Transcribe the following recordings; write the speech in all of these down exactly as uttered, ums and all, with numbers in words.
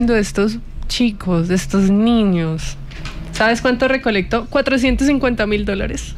de estos chicos, de estos niños. ¿Sabes cuánto recolectó? cuatrocientos cincuenta mil dólares.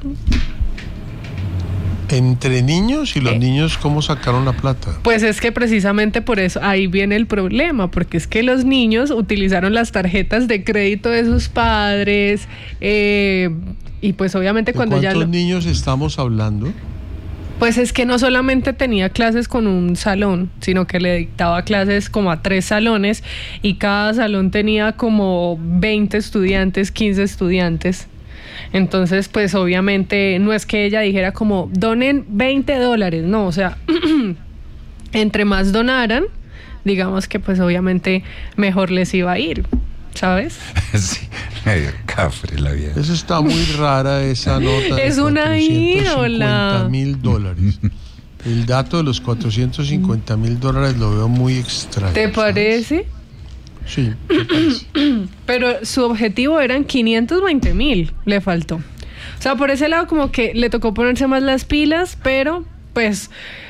¿Entre niños? ¿Y los eh, niños cómo sacaron la plata? Pues es que precisamente por eso, ahí viene el problema, porque es que los niños utilizaron las tarjetas de crédito de sus padres, eh, y pues obviamente cuando ya... ¿De cuántos lo... niños estamos hablando? Pues es que no solamente tenía clases con un salón, sino que le dictaba clases como a tres salones, y cada salón tenía como veinte estudiantes, quince estudiantes. Entonces, pues obviamente no es que ella dijera como donen veinte dólares, no, o sea, entre más donaran, digamos que pues obviamente mejor les iba a ir, ¿sabes? Sí, medio cafre la vida. Eso está muy rara, esa nota. Es una ídola. mil dólares. El dato de los cuatrocientos cincuenta mil dólares lo veo muy extraño. ¿Te parece? ¿Sabes? Sí, me parece. Pero su objetivo eran quinientos veinte mil, le faltó. O sea, por ese lado como que le tocó ponerse más las pilas, pero pues...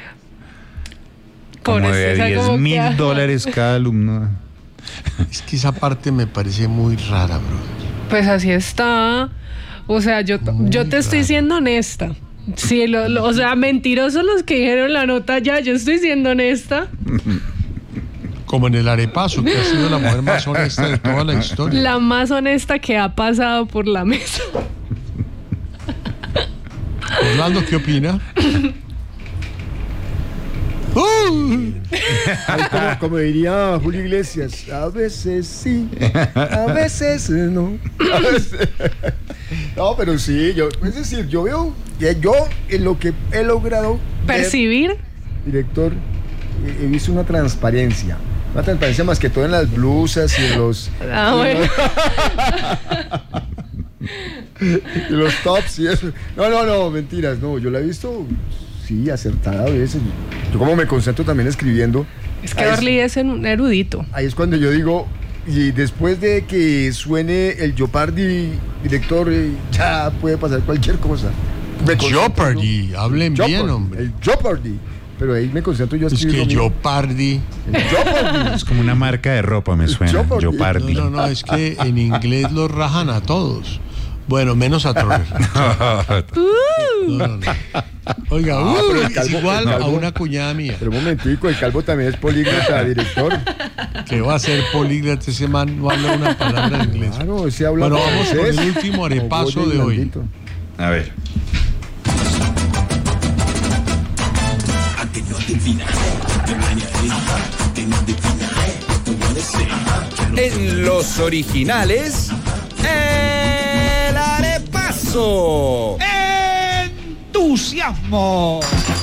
Como de diez mil dólares cada alumno. Es que esa parte me parece muy rara, bro. Pues así está. O sea, yo, yo te estoy siendo honesta. Sí, lo, lo, o sea, mentirosos los que dijeron la nota ya, yo estoy siendo honesta. Como en el arepazo, que ha sido la mujer más honesta de toda la historia. La más honesta que ha pasado por la mesa. Orlando, ¿qué opina? Uh. Ay, como, como diría Julio Iglesias, a veces sí, a veces no. A veces... No, pero sí, yo, es decir, yo veo que yo en lo que he logrado percibir, ver, director, he visto una transparencia. Una transparencia más que todo en las blusas y en los... Ah, bueno. Y los tops y eso. No, no, no, mentiras, no, yo la he visto, sí, acertada a veces. Yo como me concentro también escribiendo. Es que Orly es un erudito. Ahí es cuando yo digo, y después de que suene el Jeopardy, director, ya puede pasar cualquier cosa. Jeopardy, ¿no? Hablen Jeopardy, bien, hombre. El Jeopardy. Pero ahí me concentro yo a escribir. Es que Jeopardy. Es como una marca de ropa, me suena. Jeopardy. No, no, no, es que en inglés los rajan a todos. Bueno, menos a Troller. No, no, no. Oiga, uh, no, es calvo, igual calvo, a una cuñada mía. Pero un momentico, el calvo también es políglota, director. ¿Qué va a ser políglota? Ese man no habla una palabra en inglés. Claro, ese habla. Bueno, vamos con el último arepaso de hoy. A ver. En los originales, el arepaso. ¡Entusiasmo!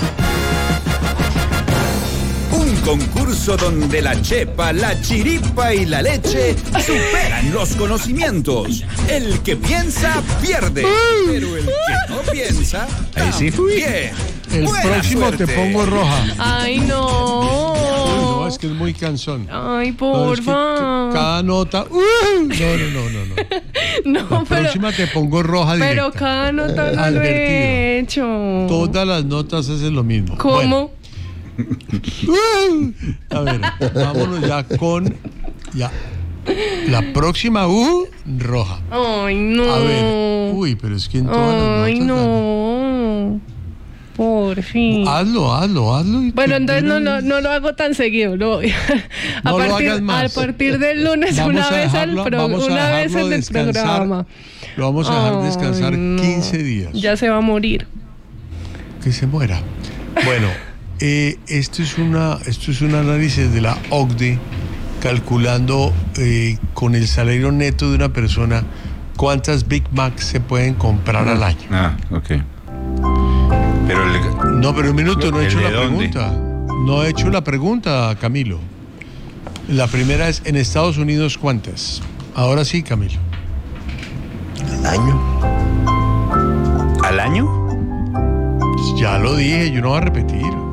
Un concurso donde la chepa, la chiripa y la leche superan los conocimientos. El que piensa, pierde. Pero el que no piensa, ahí sí fui. Bien. El Buena próximo suerte. Te pongo roja. Ay, no. No, es que es muy cansón. Ay, porfa. No, es que cada nota. Uh, no, no, no, no, no. No, la pero, próxima te pongo roja directa. Pero cada nota no lo he hecho. Todas las notas hacen lo mismo. ¿Cómo? Bueno. Uh, a ver, vámonos ya con ya. La próxima U roja. Ay, no. A ver. Uy, pero es que en todas las notas. Ay, no. Por fin. Hazlo, hazlo, hazlo. Bueno, entonces no, no, no lo hago tan seguido. No, a, no partir, lo hagas más. a partir del lunes, vamos una vez dejarlo, al pro, una vez en el programa. Lo vamos a dejar Ay, descansar no. quince días. Ya se va a morir. Que se muera. Bueno, eh, esto es una, esto es un análisis de la O C D E calculando eh, con el salario neto de una persona cuántas Big Macs se pueden comprar al año. Ah, ok. Pero el, no, pero un minuto, no he hecho la dónde? pregunta. No he hecho la pregunta, Camilo. La primera es, en Estados Unidos, ¿cuántas? Ahora sí, Camilo. Al año. ¿Al año? Ya lo dije, yo no voy a repetir.